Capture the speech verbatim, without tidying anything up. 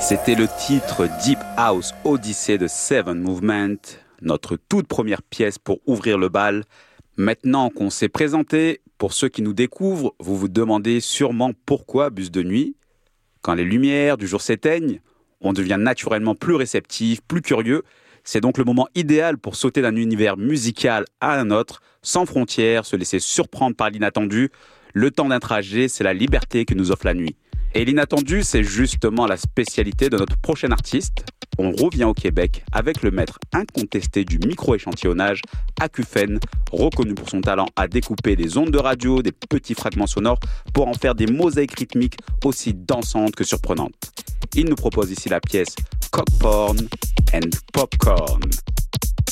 C'était le titre Deep House Odyssey de Seven Movement, notre toute première pièce pour ouvrir le bal. Maintenant qu'on s'est présenté, pour ceux qui nous découvrent, vous vous demandez sûrement pourquoi Bus de nuit. Quand les lumières du jour s'éteignent, on devient naturellement plus réceptif, plus curieux. C'est donc le moment idéal pour sauter d'un univers musical à un autre, sans frontières, se laisser surprendre par l'inattendu. Le temps d'un trajet, c'est la liberté que nous offre la nuit. Et l'inattendu, c'est justement la spécialité de notre prochain artiste. On revient au Québec avec le maître incontesté du micro-échantillonnage, Acouphène, reconnu pour son talent à découper des ondes de radio, des petits fragments sonores, pour en faire des mosaïques rythmiques aussi dansantes que surprenantes. Il nous propose ici la pièce Cock Porn and Popcorn.